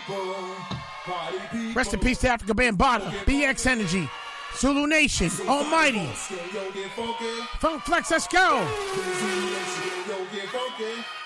Rest in peace to Africa Bambaataa, BX Energy, Zulu Nation, Almighty. Funk Flex, let's go.